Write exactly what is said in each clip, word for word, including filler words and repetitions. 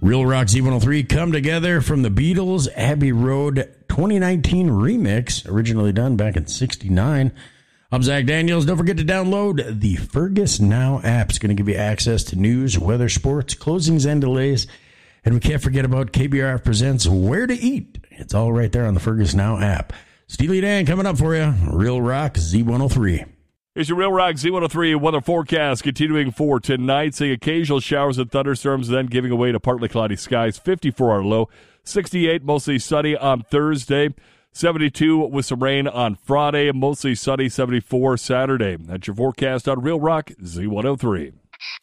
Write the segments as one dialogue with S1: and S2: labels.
S1: Real Rock Z one oh three, Come Together from the Beatles, Abbey Road twenty nineteen remix, originally done back in sixty-nine. I'm Zach Daniels. Don't forget to download the Fergus Now app. It's going to give you access to news, weather, sports, closings, and delays. And we can't forget about K B R F Presents Where to Eat. It's all right there on the Fergus Now app. Steely Dan coming up for you. Real Rock Z one oh three.
S2: Here's your Real Rock Z one oh three weather forecast continuing for tonight. Seeing occasional showers and thunderstorms, then giving away to partly cloudy skies. fifty for our low. sixty-eight, mostly sunny on Thursday. seventy-two with some rain on Friday. Mostly sunny, seventy-four Saturday. That's your forecast on Real Rock Z one oh three.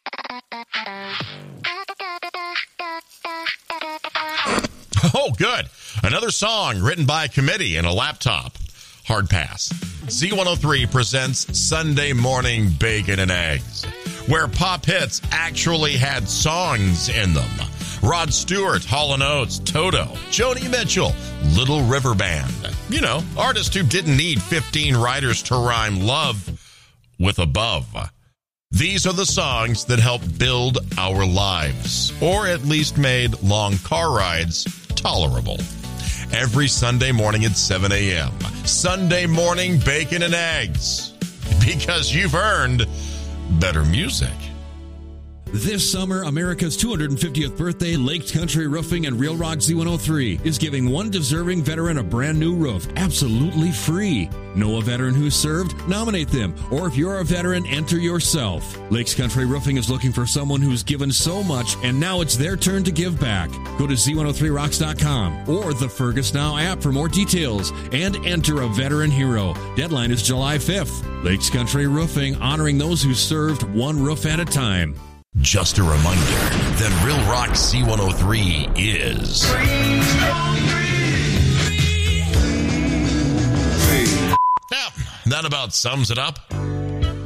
S3: Oh, good. Another song written by a committee in a laptop. Hard pass. Z one oh three presents Sunday Morning Bacon and Eggs, where pop hits actually had songs in them. Rod Stewart, Hall and Oates, Toto, Joni Mitchell, Little River Band. You know, artists who didn't need fifteen writers to rhyme love with above. These are the songs that helped build our lives, or at least made long car rides tolerable. Every Sunday morning at seven a.m. Sunday Morning Bacon and Eggs. Because you've earned better music.
S4: This summer, America's two hundred fiftieth birthday, Lakes Country Roofing and Real Rock Z one oh three is giving one deserving veteran a brand new roof, absolutely free. Know a veteran who served? Nominate them. Or if you're a veteran, enter yourself. Lakes Country Roofing is looking for someone who's given so much, and now it's their turn to give back. Go to Z one oh three rocks dot com or the Fergus Now app for more details and enter a veteran hero. Deadline is July fifth. Lakes Country Roofing, honoring those who served one roof at a time.
S3: Just a reminder that Real Rock Z one oh three is... Yeah, that about sums it up.